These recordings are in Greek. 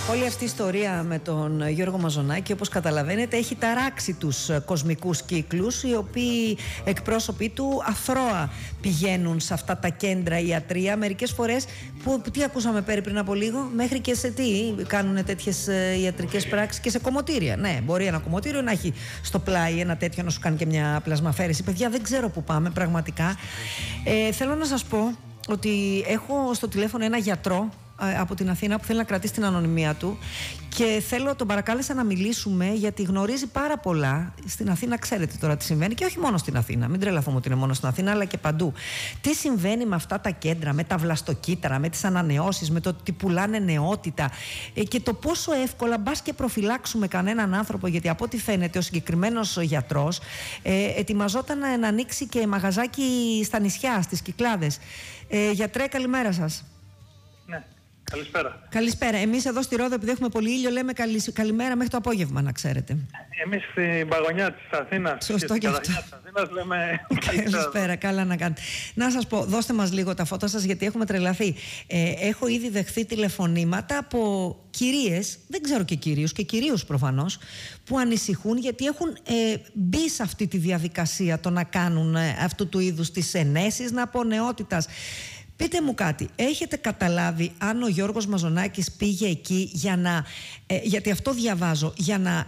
Όλη αυτή η ιστορία με τον Γιώργο Μαζονάκη, όπως καταλαβαίνετε, έχει ταράξει τους κοσμικούς κύκλους, οι οποίοι εκπρόσωποι του αθρώα πηγαίνουν σε αυτά τα κέντρα ιατρία. Μερικές φορές, τι ακούσαμε πριν από λίγο, μέχρι και σε τι κάνουν τέτοιες ιατρικές πράξεις, και σε κομμωτήρια. Ναι, μπορεί ένα κομμωτήριο να έχει στο πλάι ένα τέτοιο, να σου κάνει και μια πλασμαφέρεση. Παιδιά, δεν ξέρω που πάμε πραγματικά. Θέλω να σας πω ότι έχω στο τηλέφωνο ένα γιατρό από την Αθήνα που θέλει να κρατήσει την ανωνυμία του, και τον παρακάλεσα να μιλήσουμε, γιατί γνωρίζει πάρα πολλά. Στην Αθήνα ξέρετε τώρα τι συμβαίνει, και όχι μόνο στην Αθήνα, μην τρελαθούμε ότι είναι μόνο στην Αθήνα, αλλά και παντού. Τι συμβαίνει με αυτά τα κέντρα, με τα βλαστοκύτταρα, με τις ανανεώσεις, με το ότι πουλάνε νεότητα, και το πόσο εύκολα μπας και προφυλάξουμε κανέναν άνθρωπο, γιατί από ό,τι φαίνεται ο συγκεκριμένος γιατρός ετοιμαζόταν να ανοίξει και μαγαζάκι στα νησιά, στις Κυκλάδες. Γιατρέ, καλημέρα σας. Ναι. Καλησπέρα. Καλησπέρα. Εμείς εδώ στη Ρόδο, επειδή έχουμε πολύ ήλιο, λέμε καλημέρα μέχρι το απόγευμα, να ξέρετε. Εμείς στην παγωνιά της Αθήνας, σωστό, και αυτό. της Αθήνας λέμε καλησπέρα. Καλά να κάνετε. Να σας πω, δώστε μας λίγο τα φώτα σας, γιατί έχουμε τρελαθεί. Έχω ήδη δεχθεί τηλεφωνήματα από κυρίες, δεν ξέρω, και κυρίους, και κυρίους προφανώς, που ανησυχούν γιατί έχουν μπει σε αυτή τη διαδικασία το να κάνουν αυτού του είδους τις ενέσεις νεότητας. Πείτε μου κάτι, έχετε καταλάβει αν ο Γιώργος Μαζονάκης πήγε εκεί για να, γιατί αυτό διαβάζω, για να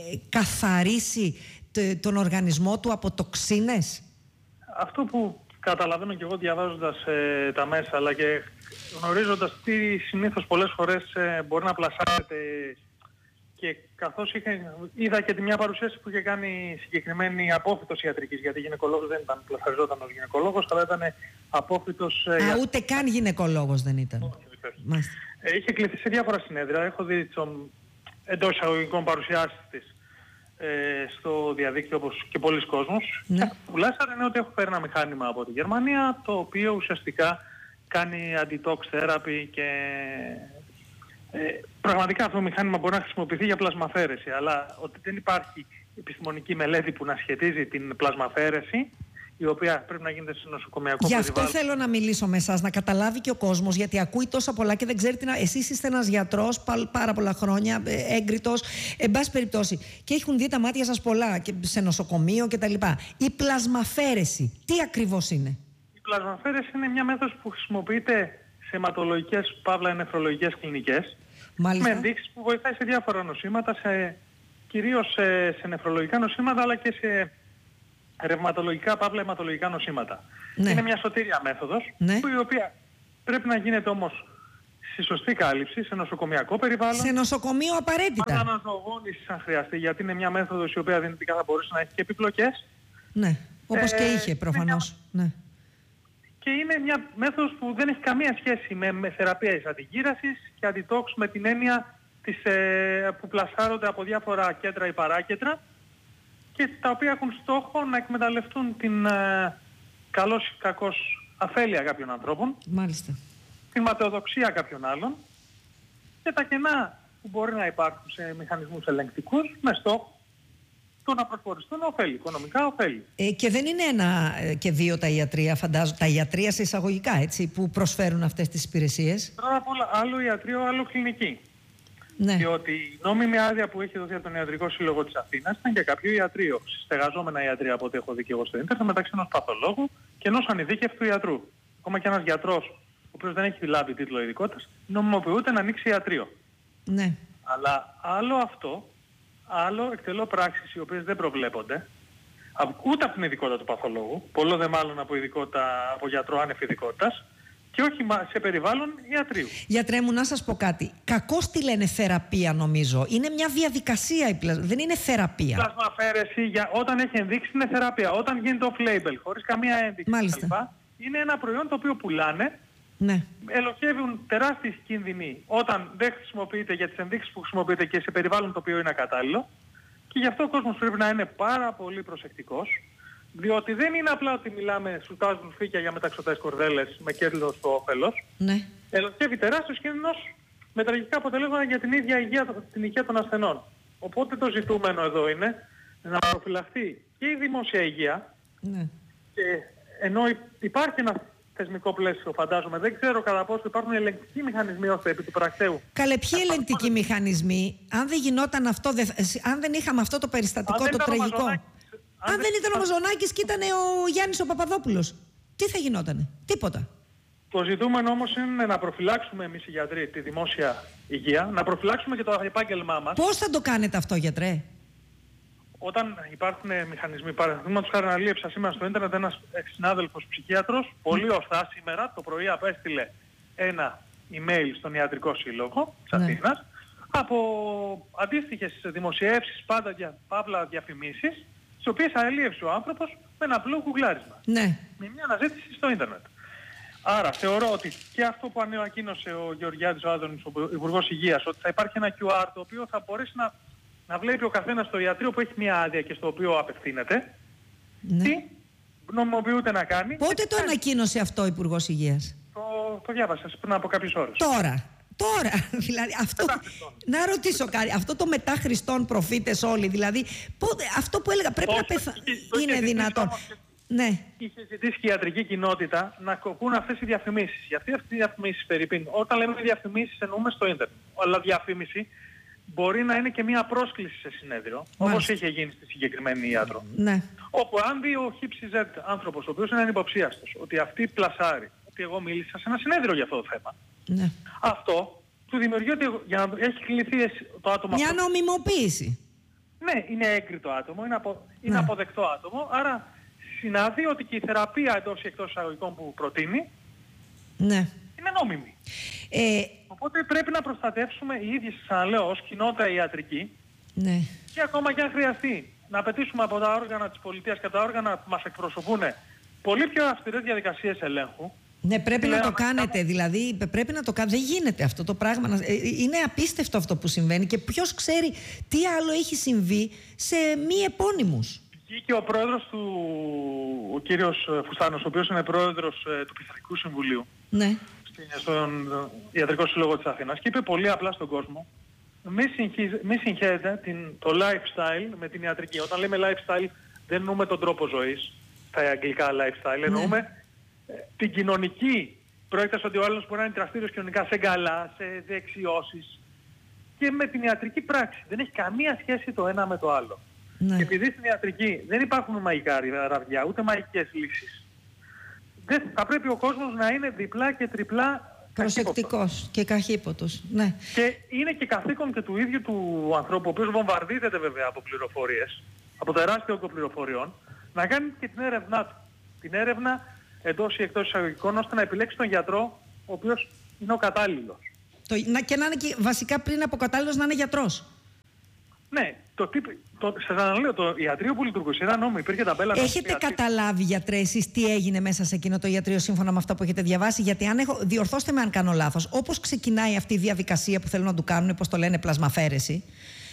καθαρίσει τον οργανισμό του από τοξίνες? Αυτό που καταλαβαίνω και εγώ διαβάζοντας τα μέσα, αλλά και γνωρίζοντας τι συνήθως πολλές φορές μπορεί να πλασάρεται, και καθώς είδα και τη μια παρουσίαση που είχε κάνει συγκεκριμένη απόφυτος ιατρικής, γιατί γυναικολόγος δεν ήταν, πλασαριζόταν ως γυναικολόγος, αλλά ήταν απόφυτος... ούτε καν γυναικολόγος δεν ήταν. Όχι. Είχε κληθεί σε διάφορα συνέδρια, έχω δει εντός εισαγωγικών παρουσιάσεις της στο διαδίκτυο, όπως και πολλοί κόσμος. Ναι. Που λάσαρε είναι ότι έχω φέρει ένα μηχάνημα από τη Γερμανία, το οποίο ουσιαστικά κάνει anti-tox therapy, και πραγματικά αυτό το μηχάνημα μπορεί να χρησιμοποιηθεί για πλασμαφέρεση, αλλά ότι δεν υπάρχει επιστημονική μελέτη που να σχετίζει την πλασμαφέρεση, η οποία πρέπει να γίνεται σε νοσοκομιακό Γι' περιβάλλον. αυτό θέλω να μιλήσω με εσάς, να καταλάβει και ο κόσμος, γιατί ακούει τόσα πολλά και δεν ξέρει τι να... Εσείς είστε ένας γιατρός πάρα πολλά χρόνια, έγκριτος, εν πάση περιπτώσει, και έχουν δει τα μάτια σας πολλά, και σε νοσοκομείο κτλ. Η πλασμαφέρεση, τι ακριβώς είναι? Η πλασμαφέρεση είναι μια μέθοδος που χρησιμοποιείται σε αιματολογικές παύλα νεφρολογικές κλινικές. Μάλιστα. Με ενδείξεις που βοηθάει σε διάφορα νοσήματα, κυρίως σε νεφρολογικά νοσήματα, αλλά και σε ρευματολογικά παύλα αιματολογικά νοσήματα. Ναι. Είναι μια σωτήρια μέθοδος, ναι, η οποία πρέπει να γίνεται όμως στη σωστή κάλυψη, σε νοσοκομιακό περιβάλλον. Σε νοσοκομείο απαραίτητα. Αναζωογόνηση αν χρειαστεί, γιατί είναι μια μέθοδος η οποία δυνητικά θα μπορούσε να έχει και επιπλοκές. Ναι, όπως και είχε προφανώς. Ναι. Και είναι μια μέθοδος που δεν έχει καμία σχέση με θεραπεία της αντιγύρασης και αντιτόξ, με την έννοια που πλασάρονται από διάφορα κέντρα ή παράκέντρα, και τα οποία έχουν στόχο να εκμεταλλευτούν την καλώς ή κακώς αφέλεια κάποιων ανθρώπων, Μάλιστα, την ματαιοδοξία κάποιων άλλων, και τα κενά που μπορεί να υπάρχουν σε μηχανισμούς ελεγκτικούς, με στόχο το να προσφοριστούν ωφέλη, οικονομικά ωφέλη. Και δεν είναι ένα και δύο τα ιατρεία, φαντάζομαι, τα ιατρεία σε εισαγωγικά, έτσι, που προσφέρουν αυτές τις υπηρεσίες. Πρώτα απ' όλα, άλλο ιατρείο, άλλο κλινική. Ναι. Διότι η νόμιμη άδεια που έχει δοθεί από τον Ιατρικό Σύλλογο της Αθήνας ήταν για κάποιο ιατρείο, στεγαζόμενα ιατρεία από ό,τι έχω δει και εγώ στο ίντερνετ, μεταξύ ενός παθολόγου και ενός ανειδίκευτου ιατρού. Ακόμα και ένας γιατρός, ο οποίος δεν έχει λάβει τίτλο ειδικότητας, νομιμοποιούται να ανοίξει ιατρείο. Ναι. Αλλά άλλο αυτό, άλλο εκτελώ πράξεις οι οποίες δεν προβλέπονται, ούτε από την ειδικότητα του παθολόγου, πολλό δε μάλλον από γιατρό άνευ ειδικότητας, και όχι σε περιβάλλον ιατρείου. Γιατρέ μου, να σας πω κάτι. Κακώς τη λένε θεραπεία, νομίζω. Είναι μια διαδικασία, δεν είναι θεραπεία. Πλασμαφέρεση, όταν έχει ενδείξει, είναι θεραπεία. Όταν γίνεται off-label, χωρίς καμία ένδειξη κτλ., είναι ένα προϊόν το οποίο πουλάνε. Ναι. Ελοχεύουν τεράστιες κίνδυνοι όταν δεν χρησιμοποιείται, για τις ενδείξεις που χρησιμοποιείται, και σε περιβάλλον το οποίο είναι ακατάλληλο. Και γι' αυτό ο κόσμος πρέπει να είναι πάρα πολύ προσεκτικός. Διότι δεν είναι απλά ότι σου τάζουν φύκια για μεταξωτές κορδέλες με κέρδος στο όφελος. Ναι. Ελοχεύει τεράστιος κίνδυνος με τραγικά αποτελέσματα για την ίδια την υγεία των ασθενών. Οπότε το ζητούμενο εδώ είναι να προφυλαχθεί και η δημόσια υγεία. Ναι. Και ενώ υπάρχει ένα θεσμικό πλαίσιο, φαντάζομαι. Δεν ξέρω κατά πόσο υπάρχουν ελεγκτικοί μηχανισμοί ώστε επί του πρακτέου. Καλέ, ποιοι ελεγκτικοί μηχανισμοί, αν δεν γινόταν αυτό, αν δεν είχαμε αυτό το περιστατικό το τραγικό. Αν δεν ήταν ο Μαζονάκης και ήταν ο Γιάννης ο Παπαδόπουλος, τι θα γινότανε? Τίποτα. Το ζητούμενο όμως είναι να προφυλάξουμε εμείς οι γιατροί τη δημόσια υγεία, να προφυλάξουμε και το επάγγελμά μας. Πώς θα το κάνετε αυτό, γιατρέ? Όταν υπάρχουν μηχανισμοί, παραδείγματος χάρη αναλύευσα σήμερα στο ίντερνετ ένας συνάδελφος ψυχίατρος, πολύ ορθά σήμερα το πρωί απέστειλε ένα email στον Ιατρικό Σύλλογο της Αθήνας, από αντίστοιχες δημοσιεύσεις, παύλα διαφημίσεις, τις οποίες αναλύευσε ο άνθρωπος με ένα απλό γουγκλάρισμα. Ναι. Με μια αναζήτηση στο ίντερνετ. Άρα θεωρώ ότι και αυτό που ανακοίνωσε ο Γεωργιάδης ο Άδωνης, ο Υπουργός Υγείας, ότι θα υπάρχει ένα QR το οποίο θα μπορέσει να βλέπει ο καθένας στο ιατρείο που έχει μια άδεια και στο οποίο απευθύνεται, Ναι. τι νομιμοποιούνται να κάνει. Πότε το ανακοίνωσε αυτό ο Υπουργός Υγείας? Το διάβασα πριν από κάποιες ώρες. Τώρα, δηλαδή αυτό, να ρωτήσω κάτι, αυτό το μετά Χριστόν προφήτες όλοι, δηλαδή αυτό που έλεγα πρέπει να είναι δυνατόν. Ναι. Είχε ζητήσει και η ιατρική κοινότητα να κοπούν αυτές οι διαφημίσεις. Γιατί αυτές οι διαφημίσεις, Φερρυπίν, όταν λέμε διαφημίσεις εννοούμε στο ίντερνετ. Αλλά διαφήμιση μπορεί να είναι και μια πρόσκληση σε συνέδριο, όπως είχε γίνει στη συγκεκριμένη ιατρό. Ναι. Όπου αν δει ο ΧΙΠΣΙΖ άνθρωπος, ο οποίος είναι ανυποψίαστος, ότι αυτή πλασάρει, ότι εγώ μίλησα σε ένα συνέδριο για αυτό το θέμα, Ναι. αυτό του δημιουργεί ότι για να έχει κληθεί το άτομο μια αυτό. νομιμοποίηση. Ναι, είναι έγκριτο άτομο, είναι αποδεκτό άτομο, άρα συνάδει ότι και η θεραπεία εντός ή εκτός εισαγωγικών που προτείνει Ναι. είναι νόμιμη. Οπότε πρέπει να προστατεύσουμε οι ίδιοι, σας αναλέω, ως κοινότητα ιατρική, Ναι. και ακόμα και αν χρειαστεί να απαιτήσουμε από τα όργανα της πολιτείας και τα όργανα που μας εκπροσωπούν πολύ πιο αυστηρές διαδικασίες ελέγχου. Ναι, πρέπει να το κάνετε. Δηλαδή, πρέπει να το κάνετε. Δεν γίνεται αυτό το πράγμα. Είναι απίστευτο αυτό που συμβαίνει και ποιος ξέρει τι άλλο έχει συμβεί σε μη επώνυμους. Βγήκε ο πρόεδρος ο κύριος Φουστάνος, ο οποίος είναι πρόεδρος του Πειθαρχικού Συμβουλίου, Ναι. στον Ιατρικό Σύλλογο της Αθήνας, και είπε πολύ απλά στον κόσμο: μη συγχαίρετε το lifestyle με την ιατρική. Όταν λέμε lifestyle δεν εννοούμε τον τρόπο ζωής, τα αγγλικά lifestyle, εννοούμε την κοινωνική προέκταση, ότι ο άλλος μπορεί να είναι δραστήριος κοινωνικά σε γκαλά, σε δεξιώσεις, και με την ιατρική πράξη. Δεν έχει καμία σχέση το ένα με το άλλο. Ναι. Και επειδή στην ιατρική δεν υπάρχουν μαγικά ραβδιά, ούτε μαγικές λύσεις, θα πρέπει ο κόσμος να είναι διπλά και τριπλά Προσεκτικός και καχύποτος. Ναι. Και είναι και καθήκον και του ίδιου του ανθρώπου, ο οποίος βομβαρδίζεται βέβαια από πληροφορίες, από τεράστιο όγκο πληροφοριών, να κάνει και την έρευνά του. Την έρευνα εντός ή εκτός εισαγωγικών, ώστε να επιλέξει τον γιατρό ο οποίος είναι ο κατάλληλος. Και να είναι και βασικά πριν από κατάλληλος να είναι γιατρός. Ναι, σας αναλύω, το ιατρείο που λειτουργούσε ήταν νόμιμο, υπήρχε ταμπέλα. Έχετε καταλάβει, γιατρέ, εσείς τι έγινε μέσα σε εκείνο το ιατρείο σύμφωνα με αυτά που έχετε διαβάσει? Γιατί διορθώστε με αν κάνω λάθος, όπως ξεκινάει αυτή η διαδικασία που θέλουν να του κάνουν, πώς το λένε, πλασμαφέρεση,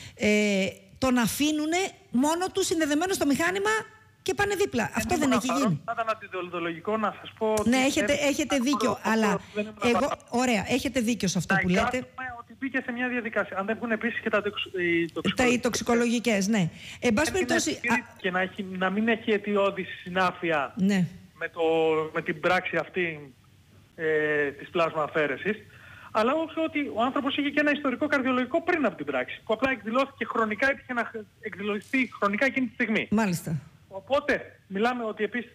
τον αφήνουν μόνο του συνδεδεμένο στο μηχάνημα και πάνε δίπλα. Αυτό δεν έχει γίνει. Θα ήταν αντιδεοντολογικό να σας πω. Ναι, έχετε δίκιο. Αλλά ωραία, έχετε δίκιο σε αυτό που λέτε. Ότι μπήκε σε μια διαδικασία. Αν δεν βγουν επίσης και οι τοξικολογικές, ναι. Εν πάση περιπτώσει. Και να μην έχει αιτιώδη συνάφεια με την πράξη αυτή της πλάσμα αφαίρεσης. Αλλά όχι ότι ο άνθρωπος είχε και ένα ιστορικό καρδιολογικό πριν από την πράξη, που απλά εκδηλώθηκε χρονικά, έτυχε να εκδηλωθεί χρονικά εκείνη τη στιγμή. Μάλιστα. Οπότε μιλάμε ότι επίσης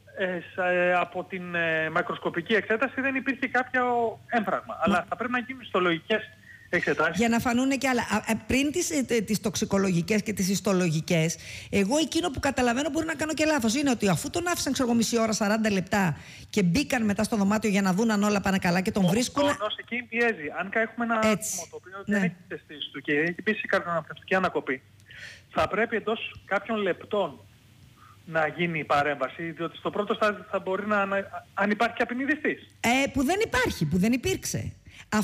από την μακροσκοπική εξέταση δεν υπήρχε κάποιο έμφραγμα. Αλλά θα πρέπει να γίνουν ιστολογικές εξετάσεις. Για να φανούν και άλλα. Πριν τις τοξικολογικές και τις ιστολογικές, εγώ εκείνο που καταλαβαίνω, μπορεί να κάνω και λάθος, είναι ότι αφού τον άφησαν, ξέρω, μισή ώρα, 40 λεπτά και μπήκαν μετά στο δωμάτιο για να δουν αν όλα πάνε καλά και τον βρίσκουν. Ο νος εκεί πιέζει. Αν έχουμε ένα άτομο το οποίο δεν έχει τεστήσει του και έχει επίσης καρδιοαναπνευστική ανακοπή, θα πρέπει εντός κάποιων λεπτών να γίνει η παρέμβαση, διότι στο πρώτο στάδιο θα μπορεί αν υπάρχει και απεινιδιστής. Που δεν υπάρχει, που δεν υπήρξε.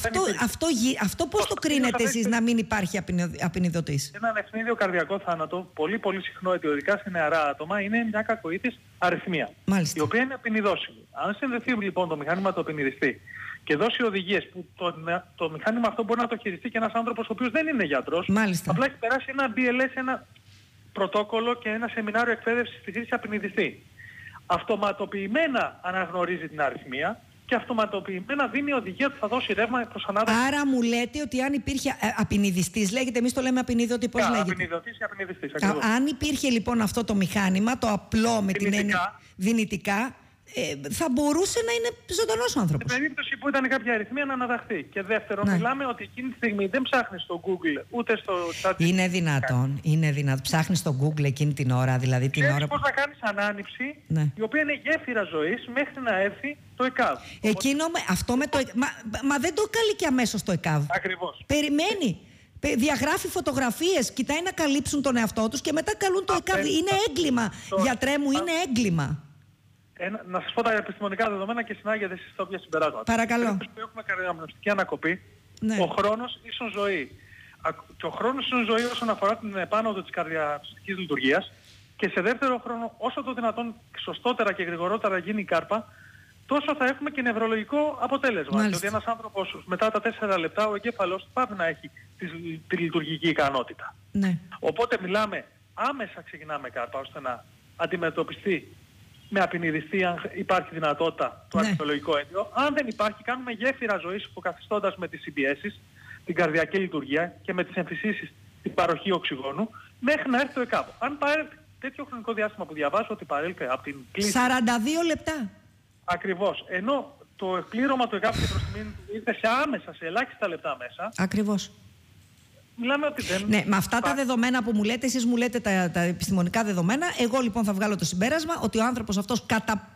Αυτό πώς το κρίνετε εσείς να μην υπάρχει απεινιδωτής? Ένα ευνίδιο καρδιακό θάνατο, πολύ πολύ συχνό αιτιοδικά σε νεαρά άτομα, είναι μια κακοήθης αριθμία. Μάλιστα. Η οποία είναι απεινιδώσιμη. Αν συνδεθεί λοιπόν το μηχάνημα του απεινιδιστή και δώσει οδηγίες που το μηχάνημα αυτό μπορεί να το χειριστεί και ένας άνθρωπος ο οποίος δεν είναι γιατρός, μάλιστα, απλά έχει περάσει ένα BLS, ένα πρωτόκολλο και ένα σεμινάριο εκπαίδευσης στη χρήση απεινιδιστή. αυτοματοποιημένα αναγνωρίζει την αριθμία και αυτοματοποιημένα δίνει οδηγία ότι θα δώσει ρεύμα προς ανάταση. Άρα μου λέτε ότι αν υπήρχε απεινιδιστής, λέγεται, εμείς το λέμε απεινιδωτή, πώς λέγεται? Απεινιδωτής ή απεινιδιστής. Αν υπήρχε λοιπόν αυτό το μηχάνημα, το απλό με την έννοια δυνητικά, θα μπορούσε να είναι ζωντανός ο άνθρωπος. Σε περίπτωση που ήταν κάποια αριθμία να αναταχθεί. Και δεύτερον, μιλάμε ότι εκείνη τη στιγμή δεν ψάχνει στο Google ούτε στο chat. Είναι δυνατόν. Ψάχνει στο Google εκείνη την ώρα, δηλαδή την ώρα. Πώς θα κάνεις ανάνυψη, η οποία είναι γέφυρα ζωής μέχρι να έρθει το ΕΚΑΒ. Εκείνο, αυτό με το. Μα δεν το καλεί και αμέσως το ΕΚΑΒ. Ακριβώς. Περιμένει. Διαγράφει φωτογραφίες, κοιτάει να καλύψουν τον εαυτό τους και μετά καλούν το ΕΚΑΒ. Είναι έγκλημα. Γιατρέ μου, είναι έγκλημα. Να σας πω τα επιστημονικά δεδομένα και συνάγεται εσείς τα όποια συμπεράσματα. Παρακαλώ. Που έχουμε καρδιοπνευστική ανακοπή, ναι. Ο χρόνος ίσον ζωή. Και ο χρόνος ίσον ζωή όσον αφορά την επάνωδο της καρδιοπνευστικής λειτουργίας και σε δεύτερο χρόνο, όσο το δυνατόν σωστότερα και γρηγορότερα γίνει η κάρπα, τόσο θα έχουμε και νευρολογικό αποτέλεσμα. Δηλαδή ένας άνθρωπος μετά τα 4 λεπτά ο εγκέφαλος του πάει να έχει τη λειτουργική ικανότητα. Ναι. Οπότε μιλάμε, άμεσα ξεκινάμε κάρπα ώστε να αντιμετωπιστεί με απεινιδιστή αν υπάρχει δυνατότητα το αρχαιολογικό αίτιο. Αν δεν υπάρχει, κάνουμε γέφυρα ζωής υποκαθιστώντας με τις συμπιέσεις, την καρδιακή λειτουργία και με τις εμφυσίσεις την παροχή οξυγόνου μέχρι να έρθει το ΕΚΑΒ. Αν πάρει τέτοιο χρονικό διάστημα που διαβάζω ότι παρέλθε από την κλίση... 42 λεπτά. Ακριβώς. Ενώ το εκπλήρωμα του ΕΚΑΒ και προς τιμήν ήρθε άμεσα, σε ελάχιστα λεπτά μέσα. Ακριβώς. Μιλάμε ότι δεν... Ναι, με αυτά τα δεδομένα που μου λέτε, εσείς μου λέτε τα επιστημονικά δεδομένα, εγώ λοιπόν θα βγάλω το συμπέρασμα ότι ο άνθρωπος αυτός κατά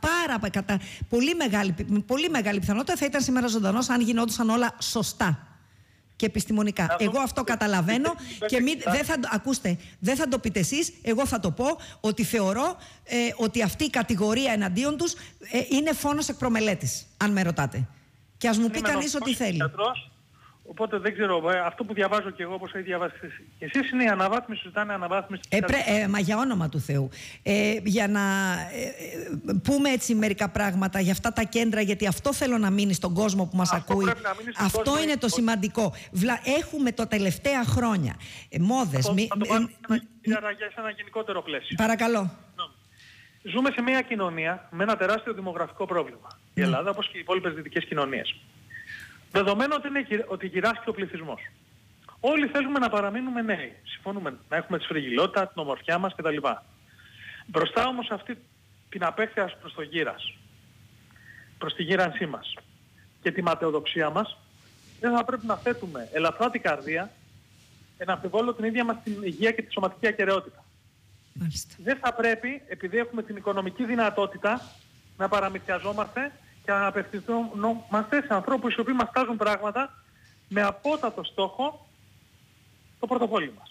πολύ μεγάλη πιθανότητα θα ήταν σήμερα ζωντανός αν γινόντουσαν όλα σωστά και επιστημονικά. Εγώ αυτό καταλαβαίνω και ακούστε, δεν θα το πείτε εσείς, εγώ θα το πω ότι θεωρώ ότι αυτή η κατηγορία εναντίον τους είναι φόνος εκ προμελέτης, αν με ρωτάτε. Και ας μου πει κανείς ό,τι θέλει. Οπότε δεν ξέρω, αυτό που διαβάζω και εγώ όπως έχει διαβάσει και εσείς είναι η αναβάθμιση, ζητάνε αναβάθμιση. Μα για όνομα του Θεού. Για να πούμε έτσι μερικά πράγματα για αυτά τα κέντρα, γιατί αυτό θέλω να μείνει στον κόσμο που μας ακούει. Αυτό είναι το σημαντικό. Έχουμε τα τελευταία χρόνια μόδες. Θα το πάρουμε σε ένα γενικότερο πλαίσιο. Παρακαλώ. Ζούμε σε μια κοινωνία με ένα τεράστιο δημογραφικό πρόβλημα. Η Ελλάδα, όπως και οι υπόλοιπες δυτικές κοινωνίες. Δεδομένου ότι γυράσκει ο πληθυσμός. Όλοι θέλουμε να παραμείνουμε νέοι. Συμφωνούμε να έχουμε τη σφρεγγυλότητα, την ομορφιά μας κτλ. Μπροστά όμως αυτή την απέχθεια προς το γύρας, προς τη γύρανσή μας και τη ματαιοδοξία μας, δεν θα πρέπει να θέτουμε ελαφρά την καρδία και να αμφιβάλλω την ίδια μας την υγεία και τη σωματική ακεραιότητα. Δεν θα πρέπει, επειδή έχουμε την οικονομική δυνατότητα, να παραμυθιαζόμαστε και να απευθυνόμαστε σε ανθρώπους οι οποίοι μας τάζουν πράγματα με απότατο στόχο το πορτοφόλι μας.